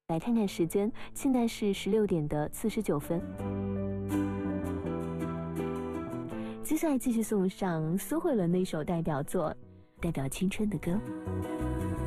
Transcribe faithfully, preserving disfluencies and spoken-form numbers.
来看看时间，现在是十六点的四十九分。接下来继续送上苏慧伦的一首代表作，代表青春的歌。